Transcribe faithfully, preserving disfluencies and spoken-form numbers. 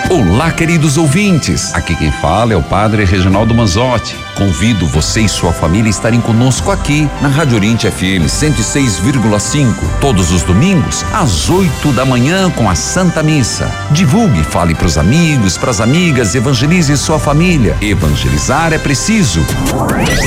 Olá, queridos ouvintes. Aqui quem fala é o Padre Reginaldo Manzotti. Convido você e sua família a estarem conosco aqui na Rádio Oriente F M cento e seis vírgula cinco, todos os domingos às oito da manhã com a Santa Missa. Divulgue, fale para os amigos, para as amigas, evangelize sua família. Evangelizar é preciso.